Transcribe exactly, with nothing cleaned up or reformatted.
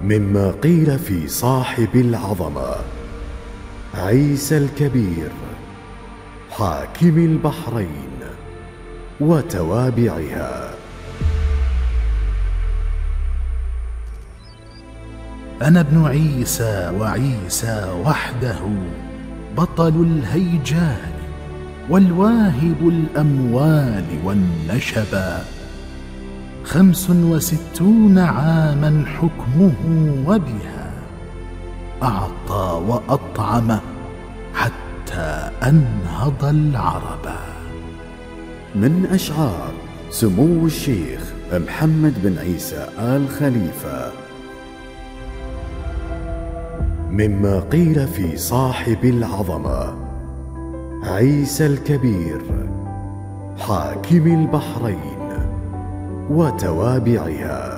مما قيل في صاحب العظمة عيسى الكبير حاكم البحرين وتوابعها. أنا ابن عيسى، وعيسى وحده بطل الهيجاء والواهب الأموال والنشبا، خمس وستون عاما حكمه وبها أعطى وأطعم حتى أنهض العربا. من أشعار سمو الشيخ محمد بن عيسى آل خليفة. مما قيل في صاحب العظمة عيسى الكبير حاكم البحرين وتوابعها.